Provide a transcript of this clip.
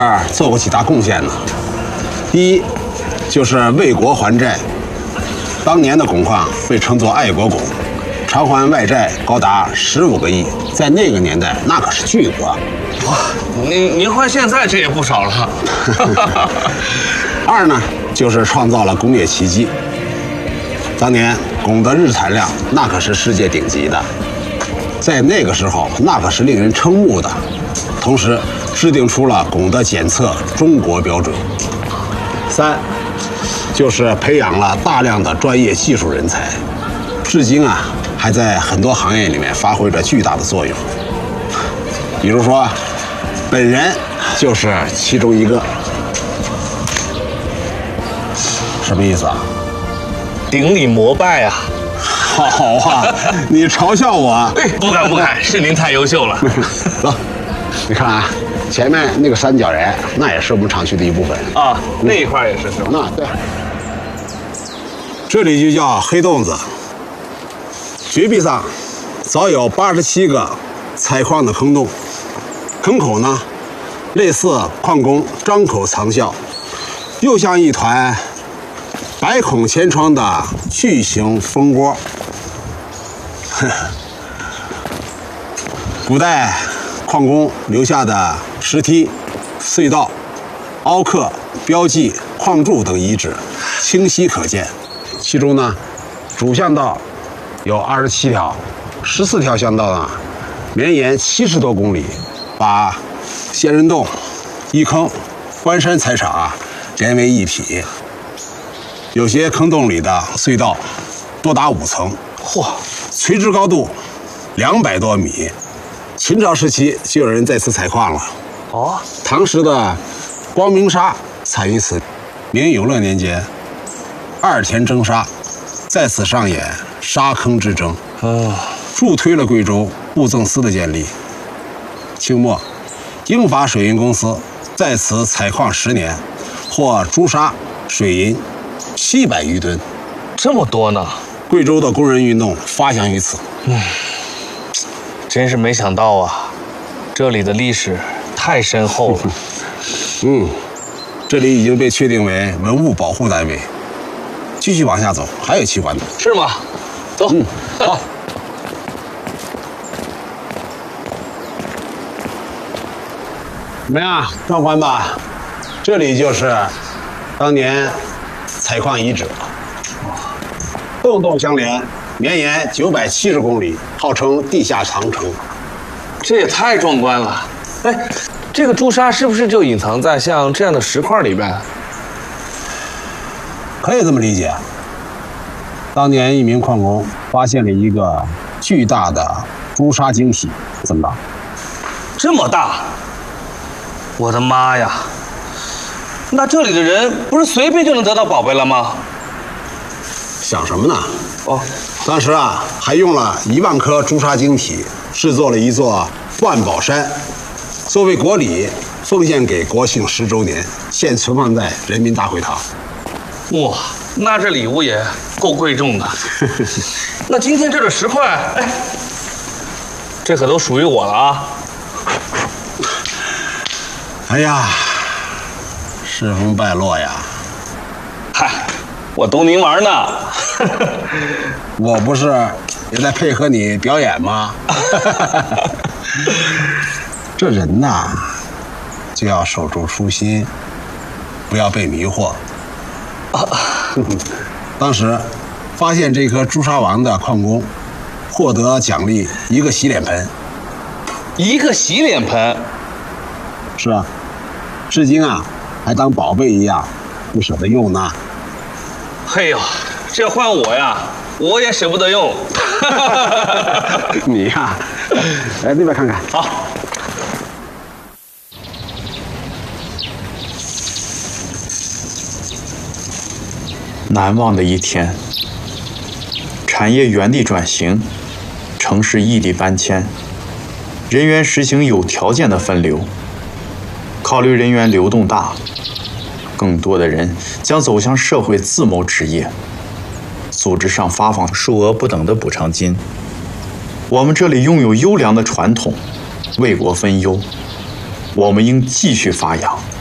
做过几大贡献呢。第一，就是为国还债。当年的汞矿被称作爱国汞，偿还外债高达15个亿，在那个年代那可是巨额。 哇，您换现在这也不少了。 二呢，就是创造了工业奇迹。当年汞的日产量那可是世界顶级的，在那个时候那可是令人瞠目的。同时制定出了汞的检测中国标准。三，就是培养了大量的专业技术人才，至今还在很多行业里面发挥着巨大的作用。比如说，本人就是其中一个。什么意思啊？ 顶礼膜拜啊！ 好啊，你嘲笑我？ 哎，不敢，是您太优秀了。 走，你看啊，前面那个三角岩，那也是我们厂区的一部分啊，那一块也是吧？ 那对，这里就叫黑洞子。绝壁上早有87个采矿的坑洞，坑口呢，类似矿工张口藏笑，又像一团百孔千疮的巨型蜂窝。古代矿工留下的石梯、隧道、凹刻、标记、矿柱等遗址清晰可见。其中呢，主巷道有27条，14条巷道呢绵延70多公里，把仙人洞、一坑、关山采场连为一体。有些坑洞里的隧道多达5层， 嚯， 垂直高度200多米。秦朝时期就有人在此采矿了。 哦， 唐时的光明沙产于此。明永乐年间，二田征沙，在此上演沙坑之争，助推了贵州布政司的建立。清末，英法水运公司在此采矿10年，获朱砂、水银700余吨， 这么多呢！ 贵州的工人运动发祥于此。 真是没想到啊，这里的历史太深厚了。 这里已经被确定为文物保护单位。继续往下走，还有奇观呢。 是吗？走。 好。怎么样，壮观吧？这里就是当年采矿遗址，洞洞相连，绵延970公里，号称地下长城。 这也太壮观了！哎，这个朱砂是不是就隐藏在像这样的石块里边？ 可以这么理解。当年一名矿工发现了一个巨大的朱砂晶体，怎么着？ 这么大！我的妈呀！那这里的人不是随便就能得到宝贝了吗？ 想什么呢？ 哦， 当时还用了1万颗朱砂晶体制作了一座万宝山，作为国礼奉献给国庆10周年，现存放在人民大会堂。 哇，那这礼物也够贵重的。那今天这个石块，哎，这可都属于我了啊！ 哎呀，世风败落呀！ 嗨，我逗您玩呢。 我不是也在配合你表演吗？这人呐，就要守住初心，不要被迷惑。当时发现这颗朱砂王的矿工获得奖励1个洗脸盆。 1个洗脸盆？ 是啊，至今还当宝贝一样不舍得用呢。 嘿呦，这换我呀，我也舍不得用。 你呀，来那边看看。 好。 难忘的一天，产业原地转型，城市异地搬迁，人员实行有条件的分流。考虑人员流动大，更多的人将走向社会自谋职业，组织上发放数额不等的补偿金。我们这里拥有优良的传统，为国分忧， 我们应继续发扬。